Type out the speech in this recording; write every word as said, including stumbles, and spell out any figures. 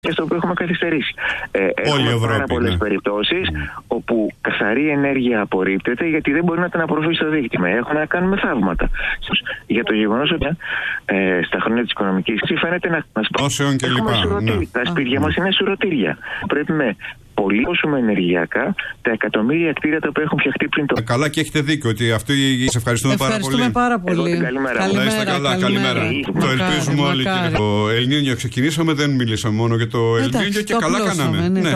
και στο οποίο έχουμε καθυστερήσει. Ε, Όλη έχουμε Ευρώπη, πάρα πολλές ναι. περιπτώσεις mm. όπου καθαρή ενέργεια απορρίπτεται γιατί δεν μπορεί να την απορροφήσει στο δίκτυο. Έχουμε να κάνουμε θαύματα. Για το γεγονός ότι ε, στα χρόνια της οικονομικής κρίσης φαίνεται να μας Όσεων και λοιπά. Ναι. Τα σπίτια μας είναι σουρωτήρια. Πρέπει με πολύ πόσουμε ενεργειακά τα εκατομμύρια κτίρια τα οποία έχουν φτιαχτεί πριν το. Καλά, και έχετε δίκιο ότι αυτοί σε ευχαριστούμε, ευχαριστούμε πάρα πολύ. Πάρα πολύ. Καλημέρα. Καλημέρα, είστε καλά, καλημέρα. καλημέρα. Το ελπίζουμε όλοι. Το Ελληνίνιο ξεκινήσαμε, δεν μιλήσαμε μόνο για το Ελληνίνιο και καλά κάναμε. Ναι.